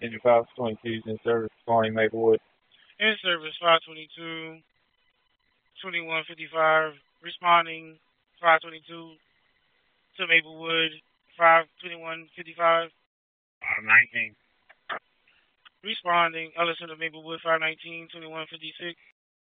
Engine 522's in service, responding Maplewood. In service 522, 2155, responding 522 to Maplewood 52155. 519. Responding Ellison to Maplewood 519, 2156.